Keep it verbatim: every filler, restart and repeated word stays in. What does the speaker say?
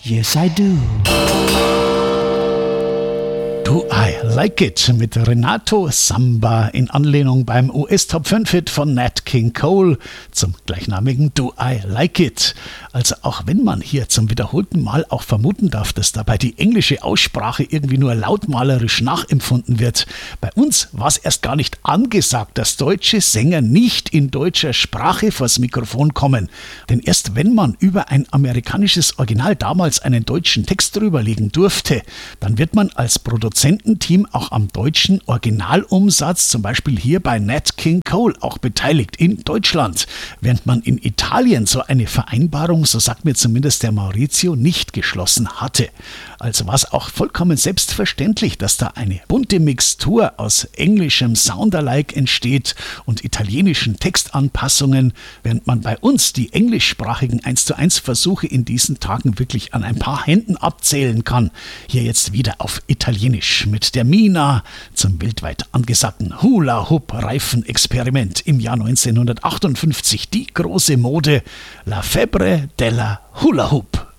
Yes, I do. Do I Like It mit Renato Samba in Anlehnung beim U S-Top fünf Hit von Nat King Cole zum gleichnamigen Do I Like It. Also auch wenn man hier zum wiederholten Mal auch vermuten darf, dass dabei die englische Aussprache irgendwie nur lautmalerisch nachempfunden wird. Bei uns war es erst gar nicht angesagt, dass deutsche Sänger nicht in deutscher Sprache vors Mikrofon kommen. Denn erst wenn man über ein amerikanisches Original damals einen deutschen Text drüberlegen durfte, dann wird man als Produzententeam auch am deutschen Originalumsatz, zum Beispiel hier bei Nat King Cole, auch beteiligt in Deutschland. Während man in Italien so eine Vereinbarung, so sagt mir zumindest der Maurizio, nicht geschlossen hatte. Also war es auch vollkommen selbstverständlich, dass da eine bunte Mixtur aus englischem Soundalike entsteht und italienischen Textanpassungen, während man bei uns die englischsprachigen eins zu eins Versuche in diesen Tagen wirklich an ein paar Händen abzählen kann. Hier jetzt wieder auf Italienisch mit der Mina zum weltweit angesagten Hula-Hoop-Reifen-Experiment im Jahr neunzehnhundertachtundfünfzig. Die große Mode La Febbre della Hula Hoop.